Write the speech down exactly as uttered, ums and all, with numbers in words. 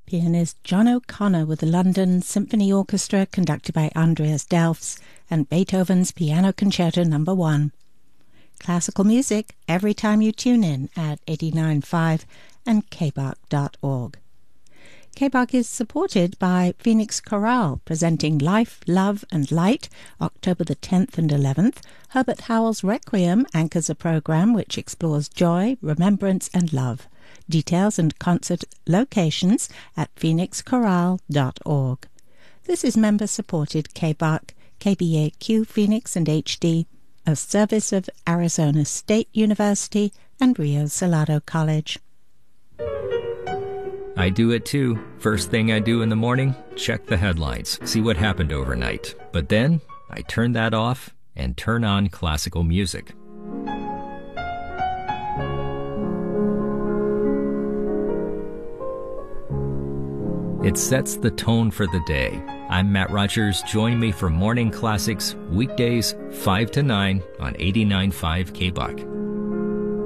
Pianist John O'Connor with the London Symphony Orchestra conducted by Andreas Delfs and Beethoven's Piano Concerto Number one. Classical music every time you tune in at eighty-nine point five and k b a c dot org. K B A C is supported by Phoenix Chorale, presenting Life, Love and Light, October the tenth and eleventh. Herbert Howell's Requiem anchors a program which explores joy, remembrance and love. Details and concert locations at phoenix chorale dot org. This is member-supported K B A C, K B A Q Phoenix and H D, a service of Arizona State University and Rio Salado College. I do it too. First thing I do in the morning, check the headlines, see what happened overnight. But then I turn that off and turn on classical music. It sets the tone for the day. I'm Matt Rogers. Join me for Morning Classics, weekdays five to nine on eighty-nine point five K B A C.